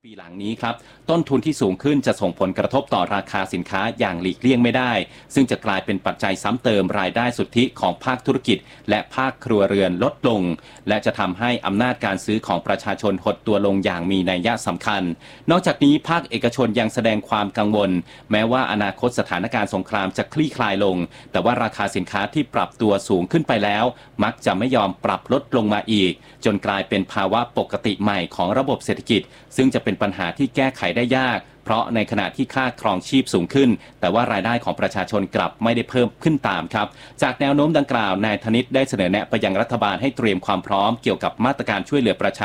ปีหลังนี้ครับต้นทุนที่สูงขึ้นจะส่งผลกระทบต่อราคาสินค้าอย่างหลีกเลี่ยงไม่ได้ซึ่งจะกลายเป็นปัจจัยซ้ำเติมรายได้สุทธิของภาคธุรกิจและภาคครัวเรือนลดลงและจะทำให้อำนาจการซื้อของประชาชนหดตัวลงอย่างมีนัยยะสำคัญนอกจากนี้ภาคเอกชนยังแสดงความกังวลแม้ว่าอนาคตสถานการณ์สงครามจะคลี่คลายลงแต่ว่าราคาสินค้าที่ปรับตัวสูงขึ้นไปแล้วมักจะไม่ยอมปรับลดลงมาอีกจนกลายเป็นภาวะปกติใหม่ของระบบเศรษฐกิจซึ่งจะเป็นปัญหาที่แก้ไขได้ยากเพราะในขณะที่ค่าครองชีพสูงขึ้นแต่ว่ารายได้ของประชาชนกลับไม่ได้เพิ่มขึ้นตามครับจากแนวโน้มดังกล่าวนายธนิตได้เสนอแนะไปยังรัฐบาลให้เตรียมความพร้อมเกี่ยวกับมาตรการช่วยเหลือประชา